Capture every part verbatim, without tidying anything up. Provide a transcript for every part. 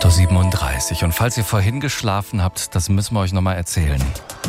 Uhr siebenunddreißig. Und falls ihr vorhin geschlafen habt, das müssen wir euch nochmal erzählen.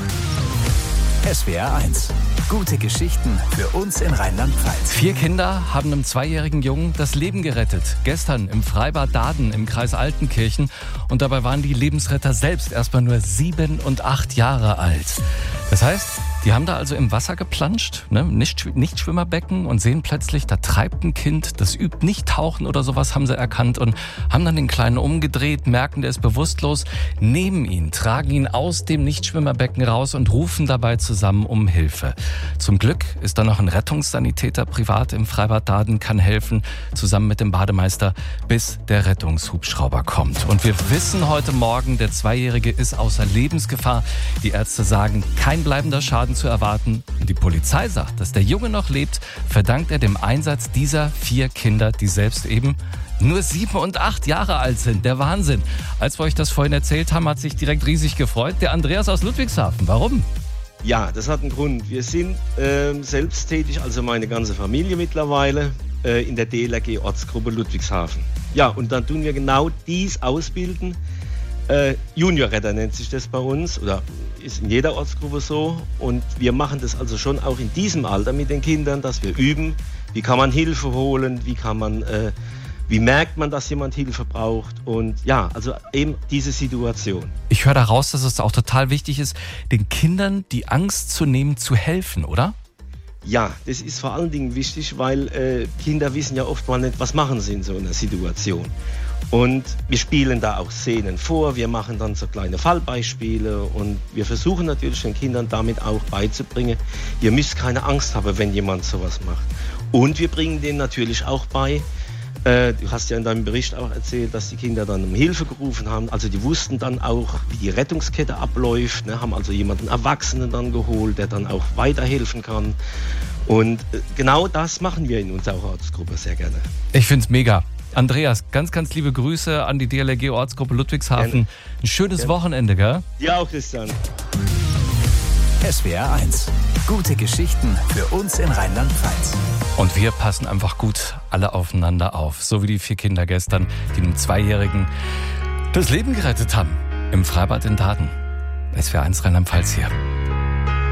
S W R eins. Gute Geschichten für uns in Rheinland-Pfalz. Vier Kinder haben einem zweijährigen Jungen das Leben gerettet. Gestern im Freibad Daden im Kreis Altenkirchen. Und dabei waren die Lebensretter selbst erstmal nur sieben und acht Jahre alt. Das heißt, die haben da also im Wasser geplanscht, ne? nicht, nicht Schwimmerbecken, und sehen plötzlich, da treibt ein Kind, das übt nicht Tauchen oder sowas, haben sie erkannt, und haben dann den Kleinen umgedreht, merken, der ist bewusstlos, nehmen ihn, tragen ihn aus dem Nichtschwimmerbecken raus und rufen dabei zusammen um Hilfe. Zum Glück ist da noch ein Rettungssanitäter privat im Freibad Daden, kann helfen, zusammen mit dem Bademeister, bis der Rettungshubschrauber kommt. Und wir wissen heute Morgen, der Zweijährige ist außer Lebensgefahr. Die Ärzte sagen, kein bleibender Schaden zu erwarten. Und die Polizei sagt, dass der Junge noch lebt, verdankt er dem Einsatz dieser vier Kinder, die selbst eben nur sieben und acht Jahre alt sind. Der Wahnsinn. Als wir euch das vorhin erzählt haben, hat sich direkt riesig gefreut. Der Andreas aus Ludwigshafen. Warum? Ja, das hat einen Grund. Wir sind äh, selbsttätig, also meine ganze Familie mittlerweile, äh, in der D L R G-Ortsgruppe Ludwigshafen. Ja, und dann tun wir genau dies ausbilden. Äh, Juniorretter nennt sich das bei uns, oder ist in jeder Ortsgruppe so. Und wir machen das also schon auch in diesem Alter mit den Kindern, dass wir üben, wie kann man Hilfe holen, wie kann man, äh, wie merkt man, dass jemand Hilfe braucht. Und ja, also eben diese Situation. Ich höre daraus, dass es auch total wichtig ist, den Kindern die Angst zu nehmen, zu helfen, oder? Ja, das ist vor allen Dingen wichtig, weil äh, Kinder wissen ja oft mal nicht, was machen sie in so einer Situation. Und wir spielen da auch Szenen vor, wir machen dann so kleine Fallbeispiele und wir versuchen natürlich den Kindern damit auch beizubringen, ihr müsst keine Angst haben, wenn jemand sowas macht. Und wir bringen denen natürlich auch bei, äh, du hast ja in deinem Bericht auch erzählt, dass die Kinder dann um Hilfe gerufen haben, also die wussten dann auch, wie die Rettungskette abläuft, ne, haben also jemanden Erwachsenen dann geholt, der dann auch weiterhelfen kann. Und äh, genau das machen wir in unserer Ortsgruppe sehr gerne. Ich finde es mega. Andreas, ganz, ganz liebe Grüße an die D L R G-Ortsgruppe Ludwigshafen. Gerne. Ein schönes Gerne. Wochenende, gell? Ja, auch Christian. S W R eins. Gute Geschichten für uns in Rheinland-Pfalz. Und wir passen einfach gut alle aufeinander auf. So wie die vier Kinder gestern, die einem Zweijährigen das Leben gerettet haben. Im Freibad in Daden. S W R eins Rheinland-Pfalz hier.